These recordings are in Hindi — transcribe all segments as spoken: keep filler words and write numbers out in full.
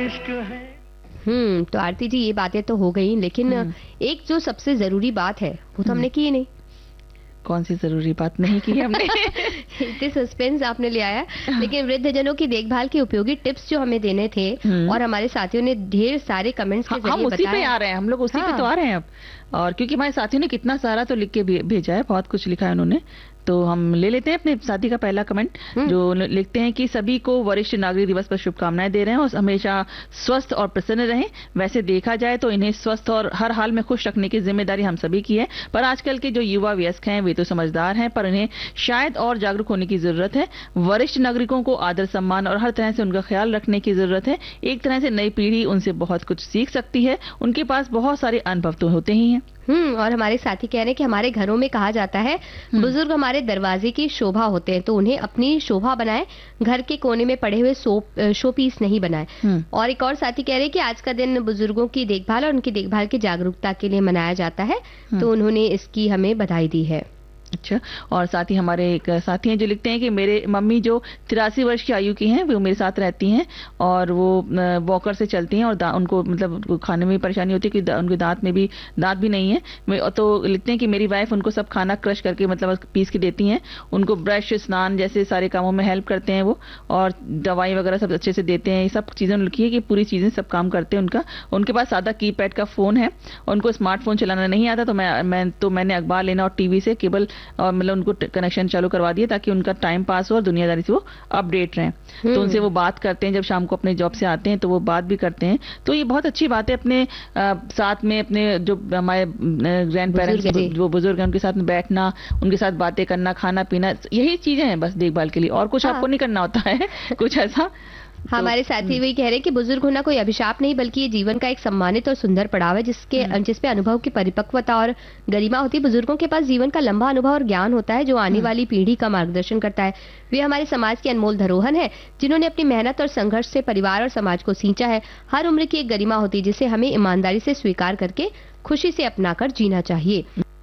इश्क है। हम्म तो आरती जी, ये बातें तो हो गई, लेकिन एक जो सबसे जरूरी बात है वो तो हमने की नहीं। कौन सी जरूरी बात नहीं की हमने? इतने सस्पेंस आपने ले आया, लेकिन वृद्धजनों की देखभाल के उपयोगी टिप्स जो हमें देने थे और हमारे साथियों ने ढेर सारे कमेंट्स के जरिए हम उसी बताया। पे आ रहे हैं, हम लोग उसी हाँ। पे तो आ रहे हैं अब। और क्योंकि हमारे साथियों ने कितना सारा तो लिख के भेजा है, बहुत कुछ लिखा है उन्होंने, तो हम ले लेते हैं अपने साथी का पहला कमेंट, जो लिखते हैं कि सभी को वरिष्ठ नागरिक दिवस पर शुभकामनाएं दे रहे हैं और हमेशा स्वस्थ और प्रसन्न रहें। वैसे देखा जाए तो इन्हें स्वस्थ और हर हाल में खुश रखने की जिम्मेदारी हम सभी की है, पर आजकल के जो युवा वयस्क हैं वे तो समझदार हैं, पर इन्हें शायद और जागरूक होने की जरूरत है। वरिष्ठ नागरिकों को आदर सम्मान और हर तरह से उनका ख्याल रखने की जरूरत है। एक तरह से नई पीढ़ी उनसे बहुत कुछ सीख सकती है, उनके पास बहुत सारे अनुभव तो होते ही हैं। हम्म और हमारे साथी कह रहे हैं कि हमारे घरों में कहा जाता है बुजुर्ग हमारे दरवाजे की शोभा होते हैं, तो उन्हें अपनी शोभा बनाए, घर के कोने में पड़े हुए शो शो पीस नहीं बनाए। और एक और साथी कह रहे हैं कि आज का दिन बुजुर्गों की देखभाल और उनकी देखभाल की जागरूकता के लिए मनाया जाता है, तो उन्होंने इसकी हमें बधाई दी है। अच्छा, और साथ ही हमारे एक साथी हैं जो लिखते हैं कि मेरे मम्मी जो तिरासी वर्ष की आयु की हैं वो मेरे साथ रहती हैं और वो वॉकर से चलती हैं और उनको मतलब खाने में परेशानी होती है कि उनके दांत में भी दांत भी नहीं है, तो लिखते हैं कि मेरी वाइफ उनको सब खाना क्रश करके मतलब पीस के देती हैं, उनको ब्रश स्नान जैसे सारे कामों में हेल्प करते हैं वो, और दवाई वगैरह सब अच्छे से देते हैं। ये सब चीज़ें लिखी है कि पूरी चीज़ें सब काम करते हैं उनका। उनके पास सादा कीपैड का फ़ोन है, उनको स्मार्टफोन चलाना नहीं आता, तो मैं मैं तो मैंने अखबार लेना और टीवी से केबल और मतलब उनको कनेक्शन चालू करवा दिया ताकि उनका टाइम पास हो और दुनियादारी से वो अपडेट रहें। तो उनसे वो बात करते हैं, जब शाम को अपने जॉब से आते हैं तो वो बात भी करते हैं। तो ये बहुत अच्छी बात है, अपने आ, साथ में अपने जो हमारे ग्रैंड पेरेंट्स जो बुजुर्ग हैं उनके साथ में बैठना, उनके साथ बातें करना, खाना पीना, यही चीजें हैं बस देखभाल के लिए, और कुछ हाँ। आपको नहीं करना होता है कुछ ऐसा। हमारे तो, साथी वही कह रहे हैं कि बुजुर्ग होना कोई अभिशाप नहीं बल्कि ये जीवन का एक सम्मानित और सुंदर पड़ाव है, जिसके जिसपे अनुभव की परिपक्वता और गरिमा होती है। बुजुर्गों के पास जीवन का लंबा अनुभव और ज्ञान होता है जो आने वाली पीढ़ी का मार्गदर्शन करता है। वे हमारे समाज की अनमोल धरोहर है, जिन्होंने अपनी मेहनत और संघर्ष से परिवार और समाज को सींचा है। हर उम्र की एक गरिमा होती है जिसे हमें ईमानदारी से स्वीकार करके खुशी से अपनाकर जीना चाहिए।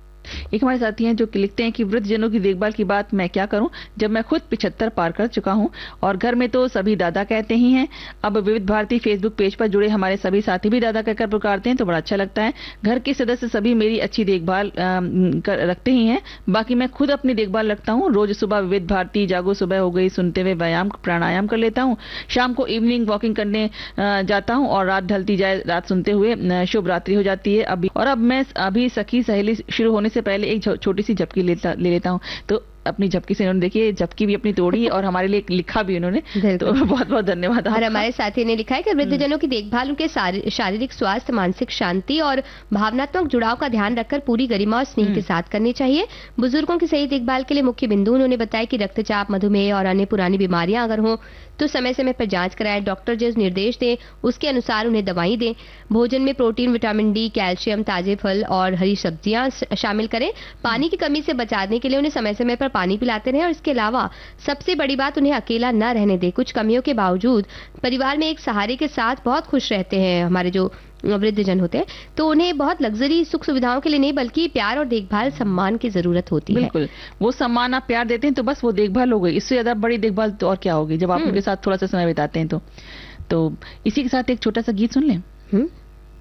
एक हमारे साथी हैं जो लिखते हैं कि वृद्धजनों की देखभाल की बात मैं क्या करूं जब मैं खुद पिछहत्तर पार कर चुका हूं और घर में तो सभी दादा कहते ही हैं। अब विविध भारती फेसबुक पेज पर जुड़े हमारे सभी साथी भी दादा कहकर पुकारते हैं तो बड़ा अच्छा लगता है। घर के सदस्य सभी मेरी अच्छी देखभाल रखते ही हैं, बाकी मैं खुद अपनी देखभाल रखता हूँ। रोज सुबह विविध भारती जागो सुबह हो गई सुनते हुए व्यायाम प्राणायाम कर लेता हूँ, शाम को इवनिंग वॉकिंग करने जाता हूँ और रात ढलती जाए रात सुनते हुए शुभ रात्रि हो जाती है। अभी और अब मैं अभी सखी सहेली शुरू होने से पहले एक छोटी सी झपकी लेता ले लेता हूँ। तो अपनी झपकी से इन्होंने देखिए झपकी भी अपनी तोड़ी और हमारे लिए लिखा भी उन्होंने, तो बहुत बहुत धन्यवाद। और हमारे साथी ने लिखा है कि वृद्धजनों की देखभाल उनके शारीरिक स्वास्थ्य, मानसिक शांति और भावनात्मक जुड़ाव का ध्यान रखकर पूरी गरिमा और स्नेह के साथ करनी चाहिए। बुजुर्गों की सही देखभाल के लिए मुख्य बिंदु उन्होंने बताया कि रक्तचाप, मधुमेह और अन्य पुरानी बीमारियां अगर हो तो समय समय पर जांच कराएं, डॉक्टर जो निर्देश दें उसके अनुसार उन्हें दवाई दें। भोजन में प्रोटीन, विटामिन डी, कैल्शियम, ताजे फल और हरी सब्जियां शामिल करें। पानी की कमी से बचाने के लिए उन्हें समय समय पर पानी पिलाते रहें और इसके अलावा सबसे बड़ी बात उन्हें अकेला न रहने दें। कुछ कमियों के बावजूद परिवार में एक सहारे के साथ बहुत खुश रहते हैं हमारे जो वृद्धजन होते हैं, तो उन्हें बहुत लग्जरी सुख सुविधाओं के लिए नहीं बल्कि प्यार और देखभाल, सम्मान की जरूरत होती है। बिल्कुल, वो सम्मान आप प्यार देते हैं तो बस वो देखभाल हो गई, इससे ज्यादा बड़ी देखभाल तो और क्या होगी जब आप उनके साथ थोड़ा सा समय बिताते हैं तो। तो इसी के साथ एक छोटा सा गीत सुन लें।